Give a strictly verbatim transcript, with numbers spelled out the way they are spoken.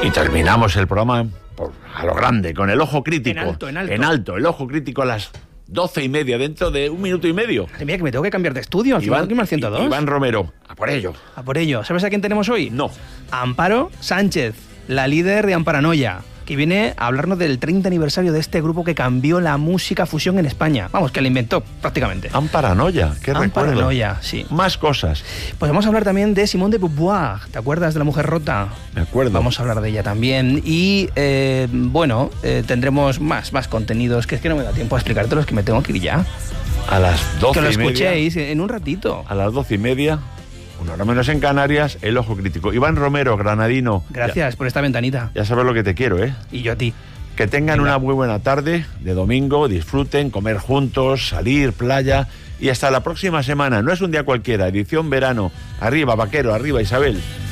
Y terminamos el programa por, a lo grande, con el ojo crítico. En alto, en alto. En alto, el ojo crítico a las doce y media, dentro de un minuto y medio. Ay, mira, que me tengo que cambiar de estudio. Al final, aquí me al ciento dos. Iván Romero, a por ello. A por ello. ¿Sabes a quién tenemos hoy? No. A Amparo Sánchez, la líder de Amparanoia, que viene a hablarnos del treinta aniversario de este grupo que cambió la música fusión en España. Vamos, que la inventó prácticamente. Amparanoia, qué recuerdo. Amparanoia, sí. Más cosas. Pues vamos a hablar también de Simone de Beauvoir. ¿Te acuerdas de la mujer rota? Me acuerdo. Vamos a hablar de ella también. Y, eh, bueno, eh, tendremos más, más contenidos, que es que no me da tiempo a explicártelos, que me tengo que ir ya. A las doce Que lo y media. escuchéis en un ratito. A las doce y media, una hora menos en Canarias, el ojo crítico. Iván Romero, granadino. Gracias ya, por esta ventanita. Ya sabes lo que te quiero, ¿eh? Y yo a ti. Que tengan Venga. una muy buena tarde de domingo, disfruten, comer juntos, salir, playa. Y hasta la próxima semana. No es un día cualquiera, edición verano. Arriba, vaquero, arriba, Isabel.